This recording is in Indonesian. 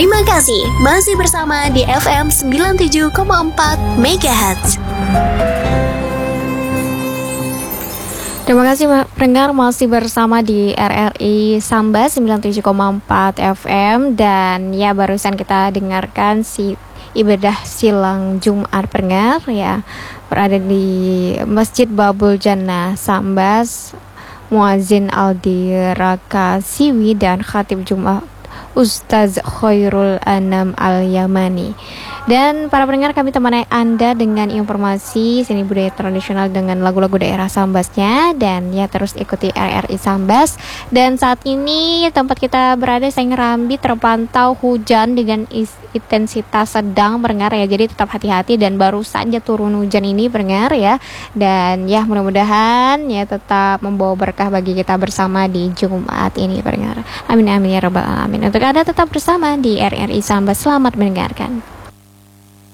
Terima kasih masih bersama di FM 97,4 MHz. Terima kasih pendengar masih bersama di RRI Sambas 97,4 FM. Dan ya, barusan kita dengarkan ibadah silang Jumat pendengar ya, berada di Masjid Babul Jannah Sambas. Muazzin Aldi Rakasiwi dan Khatib Jumat Ustaz Khairul Anam Al-Yamani. Dan para pendengar, kami temani Anda dengan informasi seni budaya tradisional dengan lagu-lagu daerah Sambasnya. Dan ya, terus ikuti RRI Sambas. Dan saat ini tempat kita berada, Sengrambi, terpantau hujan dengan intensitas sedang pendengar ya. Jadi tetap hati-hati dan baru saja turun hujan ini pendengar ya. Dan ya, mudah-mudahan ya tetap membawa berkah bagi kita bersama di Jumat ini pendengar. Amin amin ya rabbal alamin. Untuk Anda tetap bersama di RRI Sambas, selamat mendengarkan.